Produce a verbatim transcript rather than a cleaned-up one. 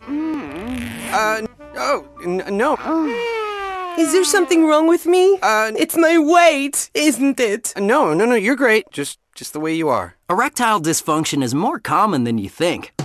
Uh, oh, n no. Is there something wrong with me? Uh, It's my weight, isn't it? no, no, no, you're great. Just, just the way you are. Erectile dysfunction is more common than you think.